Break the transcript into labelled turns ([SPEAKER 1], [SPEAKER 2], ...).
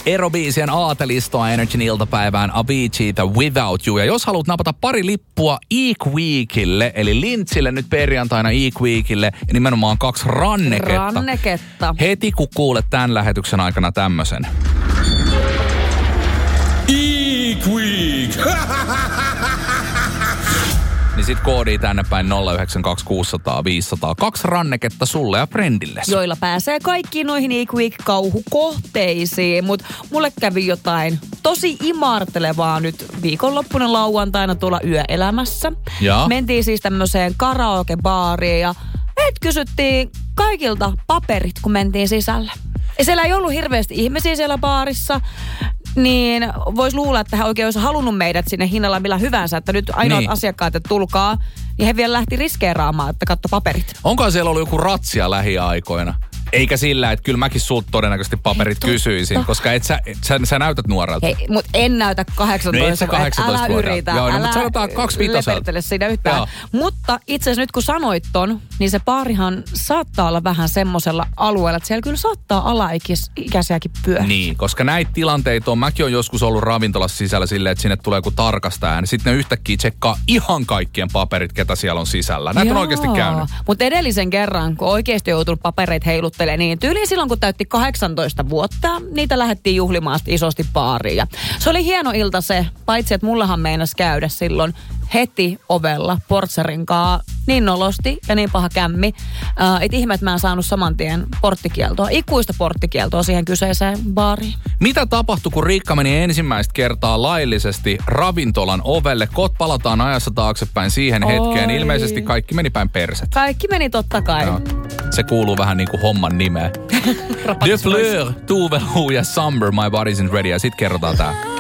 [SPEAKER 1] Erobiisien aatelistoa Energyn iltapäivään Aviciita Without You. Ja jos haluat napata pari lippua Eek Weekille, eli Lintsille nyt perjantaina Eek Weekille, ja nimenomaan 2 ranneketta. Heti kun kuulet tämän lähetyksen aikana tämmösen. Eek Week! Niin sit koodii tänne päin 092 600 500. 2 ranneketta sulle ja friendillesi.
[SPEAKER 2] Joilla pääsee kaikkiin noihin Eek Week-kauhukohteisiin. Mut mulle kävi jotain tosi imartelevaa nyt viikonloppuna lauantaina tuolla yöelämässä. Ja? Mentiin siis tämmöiseen karaokebaariin ja kysyttiin kaikilta paperit, kun mentiin sisälle. Ja siellä ei ollut hirveästi ihmisiä siellä baarissa. Niin vois luulla, että hän oikein olisi halunnut meidät sinne hinnalla millä hyvänsä, että nyt ainoat asiakkaat, että tulkaa. Niin he vielä lähti riskeeraamaan, että katso paperit.
[SPEAKER 1] Onko siellä ollut joku ratsia lähiaikoina? Eikä sillä, että kyllä mäkin sulta todennäköisesti paperit kysyisin, koska sä näytät nuorelta.
[SPEAKER 2] Hei, mut en näytä 18.
[SPEAKER 1] No et sä 18
[SPEAKER 2] älä yritä,
[SPEAKER 1] joo,
[SPEAKER 2] älä
[SPEAKER 1] sanotaan 25.
[SPEAKER 2] lepertele siinä yhtään. Joo. Mutta itse asiassa nyt kun sanoit ton, niin se baarihan saattaa olla vähän semmosella alueella, että siellä kyllä saattaa alaikäisiäkin pyöriä.
[SPEAKER 1] Niin, koska näitä tilanteita on, mäkin on joskus ollut ravintolassa sisällä silleen, että sinne tulee joku tarkastaja, niin sitten ne yhtäkkiä tsekkaa ihan kaikkien paperit, ketä siellä on sisällä. Näitä on oikeasti käynyt.
[SPEAKER 2] Mutta edellisen kerran, kun oikeasti on joutunut papereita heiluttelemaan, niin tyyliin silloin, kun täytti 18 vuotta, niitä lähdettiin juhlimaan isosti baariin. Ja se oli hieno ilta se, paitsi että mullahan meinasi käydä silloin heti ovella portsarinkaa niin nolosti ja niin paha kämmi. Et ihme, että mä en saanut saman tien porttikieltoa, ikuista porttikieltoa siihen kyseiseen baariin.
[SPEAKER 1] Mitä tapahtui, kun Riikka meni ensimmäistä kertaa laillisesti ravintolan ovelle? Palataan ajassa taaksepäin siihen hetkeen. Ilmeisesti kaikki meni päin perset.
[SPEAKER 2] Kaikki meni totta kai. No,
[SPEAKER 1] se kuuluu vähän niin kuin homman nimeen. De Fleur, Tuve Hu ja Summer, My Body's Isn't Ready. Ja sit kerrotaan tää.